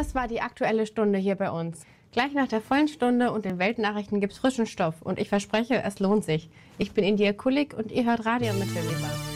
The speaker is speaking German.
Das war die Aktuelle Stunde hier bei uns. Gleich nach der vollen Stunde und den Weltnachrichten gibt's frischen Stoff. Und ich verspreche, es lohnt sich. Ich bin India Kulik und ihr hört Radio Mittelweber.